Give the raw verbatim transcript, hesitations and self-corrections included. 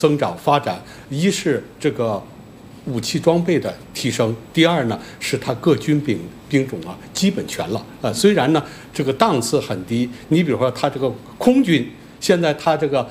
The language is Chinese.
增长发展，一是这个武器装备的提升，第二呢是它各军兵兵种啊基本全了。呃，虽然呢这个档次很低，你比如说它这个空军，现在它这个